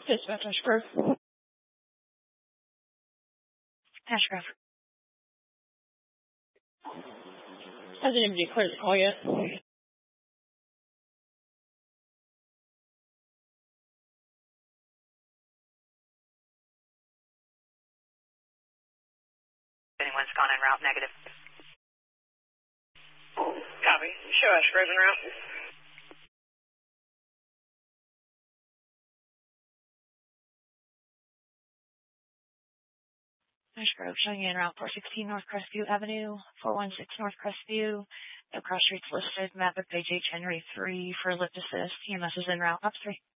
Dispatch Ashgrove. Ashgrove. Hasn't even declared the call yet. Anyone's gone en route, negative. Copy. Show Ashgrove en route. Ashgrove showing you en route 416 North Crestview Avenue, 416 North Crestview. No cross streets listed. Map of page H Henry 3 for lift assist. EMS is en route. Up 3.